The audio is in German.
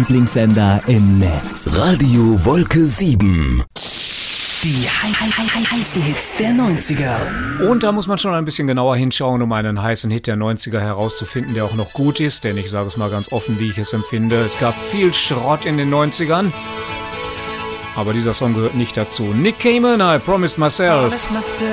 Lieblingssender im Netz. Radio Wolke 7. Die heißen Hits der 90er. Und da muss man schon ein bisschen genauer hinschauen, um einen heißen Hit der 90er herauszufinden, der auch noch gut ist. Denn ich sage es mal ganz offen, wie ich es empfinde. Es gab viel Schrott in den 90ern. Aber dieser Song gehört nicht dazu. Nick Cayman, I Promised Myself.